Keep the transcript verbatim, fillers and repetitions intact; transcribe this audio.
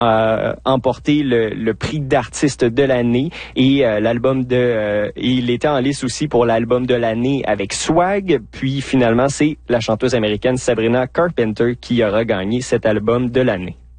a emporté le, le prix d'artiste de l'année et euh, l'album de euh, il était en lice aussi pour l'album de l'année avec Swag, puis finalement c'est la chanteuse américaine Sabrina Carpenter qui aura gagné cet album de l'année.